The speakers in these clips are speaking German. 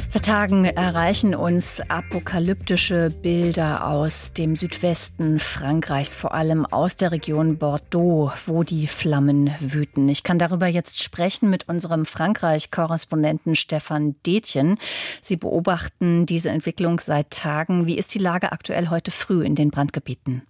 Seit Tagen erreichen uns apokalyptische Bilder aus dem Südwesten Frankreichs, vor allem aus der Region Bordeaux, wo die Flammen wüten. Ich kann darüber jetzt sprechen mit unserem Frankreich-Korrespondenten Stefan Detjen. Sie beobachten diese Entwicklung seit Tagen. Wie ist die Lage aktuell heute früh in den Brandgebieten?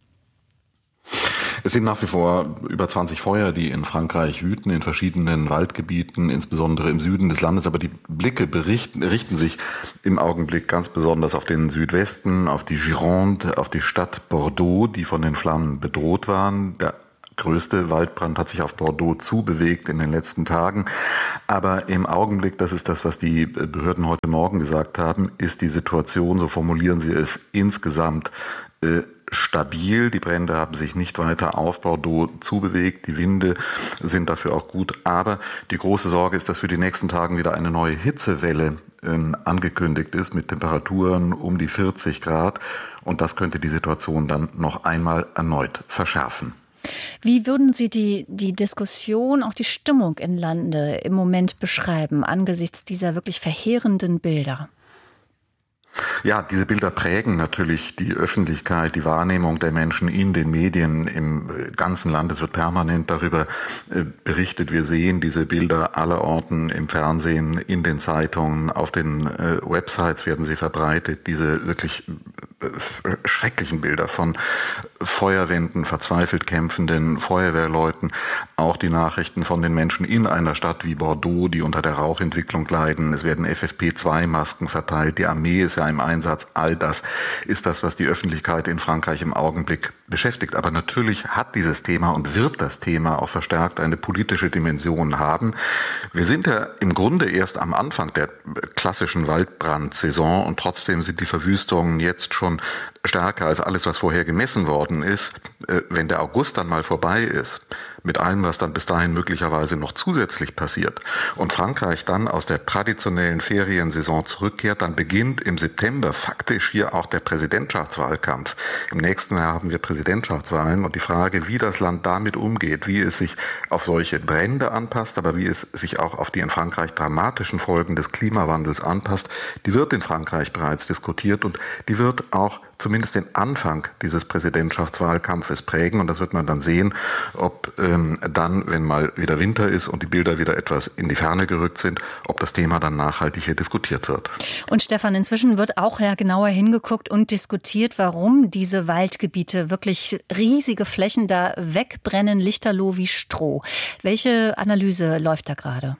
Es sind nach wie vor über 20 Feuer, die in Frankreich wüten, in verschiedenen Waldgebieten, insbesondere im Süden des Landes. Aber die Blicke richten sich im Augenblick ganz besonders auf den Südwesten, auf die Gironde, auf die Stadt Bordeaux, die von den Flammen bedroht waren. Der größte Waldbrand hat sich auf Bordeaux zubewegt in den letzten Tagen. Aber im Augenblick, das ist das, was die Behörden heute Morgen gesagt haben, ist die Situation, so formulieren sie es, insgesamt stabil. Die Brände haben sich nicht weiter auf Bordeaux zubewegt. Die Winde sind dafür auch gut. Aber die große Sorge ist, dass für die nächsten Tagen wieder eine neue Hitzewelle angekündigt ist mit Temperaturen um die 40 Grad. Und das könnte die Situation dann noch einmal erneut verschärfen. Wie würden Sie die Diskussion, auch die Stimmung im Lande im Moment beschreiben, angesichts dieser wirklich verheerenden Bilder? Ja, diese Bilder prägen natürlich die Öffentlichkeit, die Wahrnehmung der Menschen in den Medien im ganzen Land. Es wird permanent darüber berichtet. Wir sehen diese Bilder allerorten im Fernsehen, in den Zeitungen, auf den Websites werden sie verbreitet. Diese wirklich schrecklichen Bilder von Feuerwehren, verzweifelt kämpfenden Feuerwehrleuten, auch die Nachrichten von den Menschen in einer Stadt wie Bordeaux, die unter der Rauchentwicklung leiden. Es werden FFP2-Masken verteilt, die Armee ist ja im Einsatz. All das ist das, was die Öffentlichkeit in Frankreich im Augenblick beschäftigt. Aber natürlich hat dieses Thema und wird das Thema auch verstärkt eine politische Dimension haben. Wir sind ja im Grunde erst am Anfang der klassischen Waldbrandsaison und trotzdem sind die Verwüstungen jetzt schon stärker als alles, was vorher gemessen worden ist. Wenn der August dann mal vorbei ist, mit allem, was dann bis dahin möglicherweise noch zusätzlich passiert, und Frankreich dann aus der traditionellen Feriensaison zurückkehrt, dann beginnt im September faktisch hier auch der Präsidentschaftswahlkampf. Im nächsten Jahr haben wir Präsidentschaftswahlen und die Frage, wie das Land damit umgeht, wie es sich auf solche Brände anpasst, aber wie es sich auch auf die in Frankreich dramatischen Folgen des Klimawandels anpasst, die wird in Frankreich bereits diskutiert und die wird auch zumindest den Anfang dieses Präsidentschaftswahlkampfes prägen. Und das wird man dann sehen, ob dann, wenn mal wieder Winter ist und die Bilder wieder etwas in die Ferne gerückt sind, ob das Thema dann nachhaltig hier diskutiert wird. Und Stefan, inzwischen wird auch genauer hingeguckt und diskutiert, warum diese Waldgebiete wirklich riesige Flächen da wegbrennen, lichterloh wie Stroh. Welche Analyse läuft da gerade?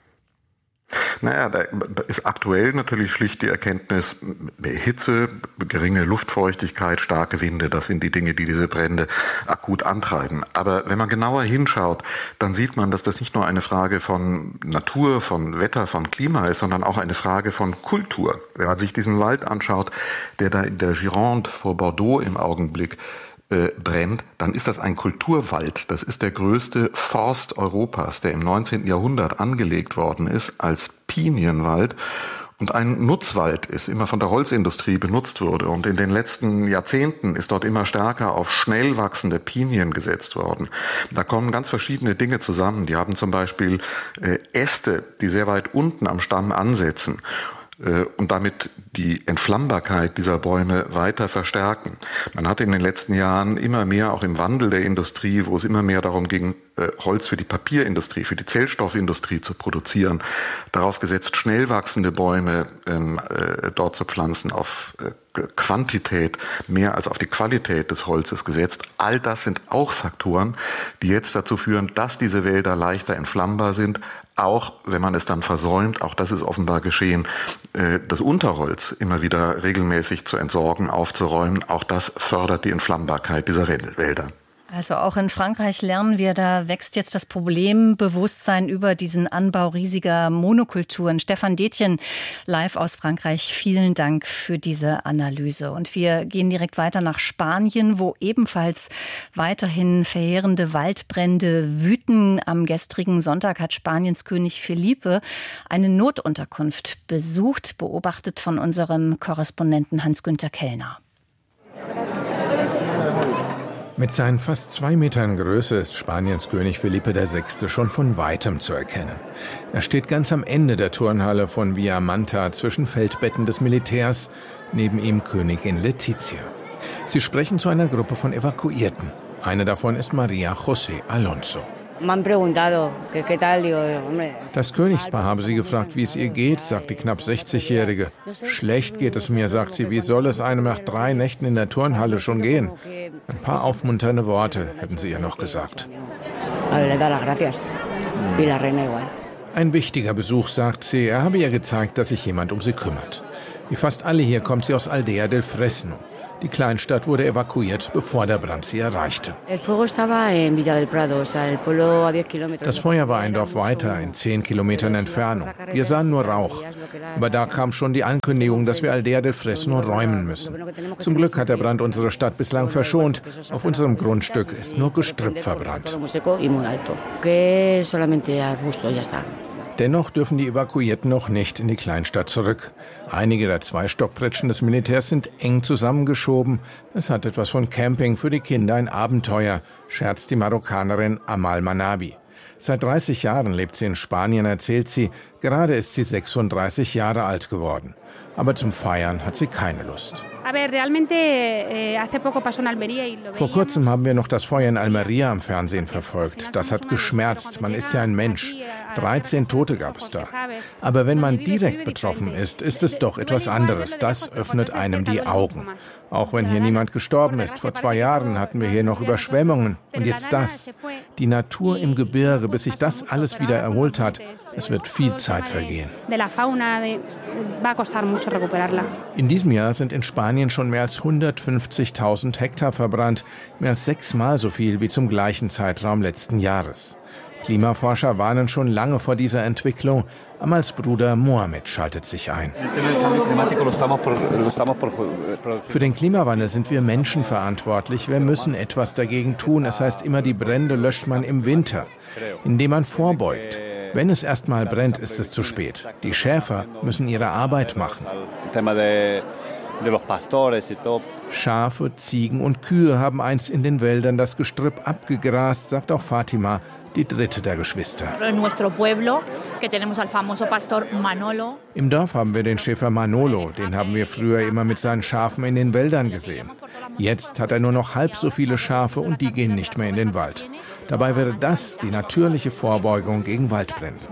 Naja, da ist aktuell natürlich schlicht die Erkenntnis, Hitze, geringe Luftfeuchtigkeit, starke Winde, das sind die Dinge, die diese Brände akut antreiben. Aber wenn man genauer hinschaut, dann sieht man, dass das nicht nur eine Frage von Natur, von Wetter, von Klima ist, sondern auch eine Frage von Kultur. Wenn man sich diesen Wald anschaut, der da in der Gironde vor Bordeaux im Augenblick brennt, dann ist das ein Kulturwald. Das ist der größte Forst Europas, der im 19. Jahrhundert angelegt worden ist als Pinienwald und ein Nutzwald ist, immer von der Holzindustrie benutzt wurde. Und in den letzten Jahrzehnten ist dort immer stärker auf schnell wachsende Pinien gesetzt worden. Da kommen ganz verschiedene Dinge zusammen. Die haben zum Beispiel Äste, die sehr weit unten am Stamm ansetzen und damit die Entflammbarkeit dieser Bäume weiter verstärken. Man hat in den letzten Jahren immer mehr, auch im Wandel der Industrie, wo es immer mehr darum ging, Holz für die Papierindustrie, für die Zellstoffindustrie zu produzieren, darauf gesetzt, schnell wachsende Bäume dort zu pflanzen, auf Quantität mehr als auf die Qualität des Holzes gesetzt. All das sind auch Faktoren, die jetzt dazu führen, dass diese Wälder leichter entflammbar sind, auch wenn man es dann versäumt, auch das ist offenbar geschehen, das Unterholz immer wieder regelmäßig zu entsorgen, aufzuräumen. Auch das fördert die Entflammbarkeit dieser Wälder. Also auch in Frankreich lernen wir, da wächst jetzt das Problembewusstsein über diesen Anbau riesiger Monokulturen. Stefan Detjen, live aus Frankreich, vielen Dank für diese Analyse. Und wir gehen direkt weiter nach Spanien, wo ebenfalls weiterhin verheerende Waldbrände wüten. Am gestrigen Sonntag hat Spaniens König Felipe eine Notunterkunft besucht, beobachtet von unserem Korrespondenten Hans-Günther Kellner. Mit seinen fast 2 Metern Größe ist Spaniens König Felipe VI. Schon von Weitem zu erkennen. Er steht ganz am Ende der Turnhalle von Via Manta zwischen Feldbetten des Militärs, neben ihm Königin Letizia. Sie sprechen zu einer Gruppe von Evakuierten. Eine davon ist Maria José Alonso. Das Königspaar habe sie gefragt, wie es ihr geht, sagt die knapp 60-Jährige. Schlecht geht es mir, sagt sie. Wie soll es einem nach 3 Nächten in der Turnhalle schon gehen? Ein paar aufmunternde Worte hätten sie ihr noch gesagt. Ein wichtiger Besuch, sagt sie. Er habe ihr gezeigt, dass sich jemand um sie kümmert. Wie fast alle hier kommt sie aus Aldea del Fresno. Die Kleinstadt wurde evakuiert, bevor der Brand sie erreichte. Das Feuer war ein Dorf weiter, in 10 Kilometern Entfernung. Wir sahen nur Rauch. Aber da kam schon die Ankündigung, dass wir Aldea del Fresno räumen müssen. Zum Glück hat der Brand unsere Stadt bislang verschont. Auf unserem Grundstück ist nur Gestrüpp verbrannt. Dennoch dürfen die Evakuierten noch nicht in die Kleinstadt zurück. Einige der 2 Stockpritschen des Militärs sind eng zusammengeschoben. Es hat etwas von Camping, für die Kinder ein Abenteuer, scherzt die Marokkanerin Amal Manabi. Seit 30 Jahren lebt sie in Spanien, erzählt sie. Gerade ist sie 36 Jahre alt geworden. Aber zum Feiern hat sie keine Lust. Vor kurzem haben wir noch das Feuer in Almeria am Fernsehen verfolgt. Das hat geschmerzt. Man ist ja ein Mensch. 13 Tote gab es da. Aber wenn man direkt betroffen ist, ist es doch etwas anderes. Das öffnet einem die Augen. Auch wenn hier niemand gestorben ist. Vor 2 Jahren hatten wir hier noch Überschwemmungen. Und jetzt das. Die Natur im Gebirge, bis sich das alles wieder erholt hat. Es wird viel Zeit vergehen. In diesem Jahr sind in Spanien schon mehr als 150.000 Hektar verbrannt, mehr als 6-mal so viel wie zum gleichen Zeitraum letzten Jahres. Klimaforscher warnen schon lange vor dieser Entwicklung. Amals Bruder Mohamed schaltet sich ein. Für den Klimawandel sind wir Menschen verantwortlich. Wir müssen etwas dagegen tun. Es heißt immer, die Brände löscht man im Winter, indem man vorbeugt. Wenn es erst mal brennt, ist es zu spät. Die Schäfer müssen ihre Arbeit machen. Schafe, Ziegen und Kühe haben einst in den Wäldern das Gestrüpp abgegrast, sagt auch Fatima, die dritte der Geschwister. Im Dorf haben wir den Schäfer Manolo, den haben wir früher immer mit seinen Schafen in den Wäldern gesehen. Jetzt hat er nur noch halb so viele Schafe und die gehen nicht mehr in den Wald. Dabei wäre das die natürliche Vorbeugung gegen Waldbrände.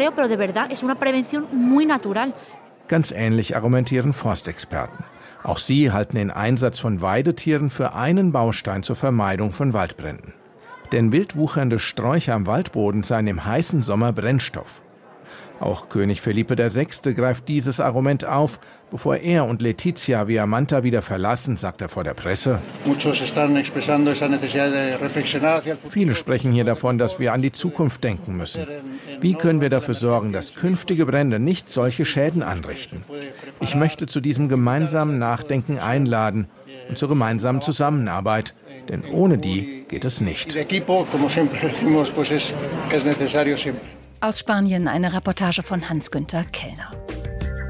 Ganz ähnlich argumentieren Forstexperten. Auch sie halten den Einsatz von Weidetieren für einen Baustein zur Vermeidung von Waldbränden. Denn wild wuchernde Sträucher am Waldboden seien im heißen Sommer Brennstoff. Auch König Felipe VI. Greift dieses Argument auf. Bevor er und Letizia Via Manta wieder verlassen, sagt er vor der Presse: Viele sprechen hier davon, dass wir an die Zukunft denken müssen. Wie können wir dafür sorgen, dass künftige Brände nicht solche Schäden anrichten? Ich möchte zu diesem gemeinsamen Nachdenken einladen und zur gemeinsamen Zusammenarbeit. Denn ohne die geht es nicht. Aus Spanien eine Reportage von Hans-Günther Kellner.